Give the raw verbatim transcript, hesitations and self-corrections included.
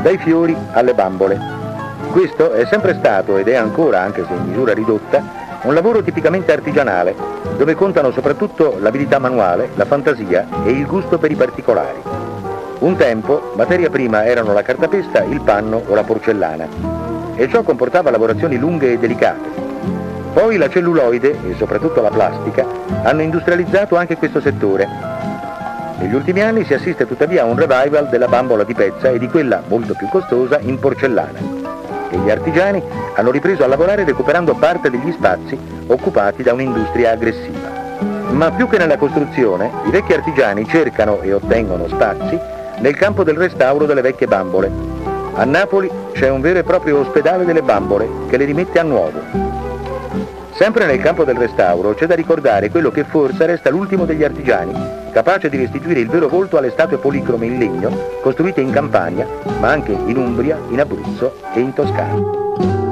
dai fiori alle bambole. Questo è sempre stato ed è ancora, anche se in misura ridotta, un lavoro tipicamente artigianale, dove contano soprattutto l'abilità manuale, la fantasia e il gusto per i particolari. Un tempo, materia prima erano la cartapesta, il panno o la porcellana, e ciò comportava lavorazioni lunghe e delicate. Poi la celluloide e soprattutto la plastica hanno industrializzato anche questo settore. Negli ultimi anni si assiste tuttavia a un revival della bambola di pezza e di quella, molto più costosa, in porcellana. E gli artigiani hanno ripreso a lavorare recuperando parte degli spazi occupati da un'industria aggressiva. Ma più che nella costruzione, i vecchi artigiani cercano e ottengono spazi nel campo del restauro delle vecchie bambole. A Napoli c'è un vero e proprio ospedale delle bambole che le rimette a nuovo. Sempre nel campo del restauro c'è da ricordare quello che forse resta l'ultimo degli artigiani, capace di restituire il vero volto alle statue policrome in legno costruite in Campania, ma anche in Umbria, in Abruzzo e in Toscana.